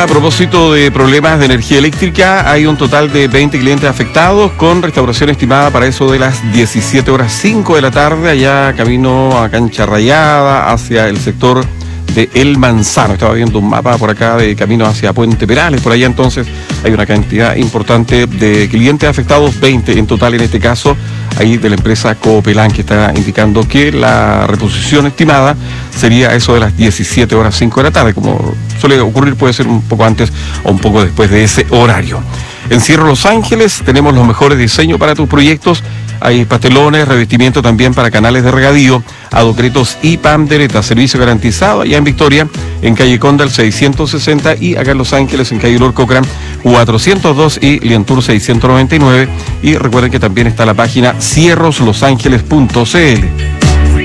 A propósito de problemas de energía eléctrica, hay un total de 20 clientes afectados con restauración estimada para eso de las 17:05 de la tarde, allá camino a Cancha Rayada, hacia el sector de El Manzano. Estaba viendo un mapa por acá de camino hacia Puente Perales, por allá entonces hay una cantidad importante de clientes afectados, 20 en total en este caso, ahí de la empresa Coopelán, que está indicando que la reposición estimada sería eso de las 17:05 de la tarde, como suele ocurrir, puede ser un poco antes o un poco después de ese horario. En Cierro Los Ángeles tenemos los mejores diseños para tus proyectos. Hay pastelones, revestimiento también para canales de regadío, adocretos y panderetas, servicio garantizado allá en Victoria, en calle Condal 660 y acá en Los Ángeles en calle Lord Cochran 402 y Lientour 699. Y recuerden que también está la página cierroslosangeles.cl.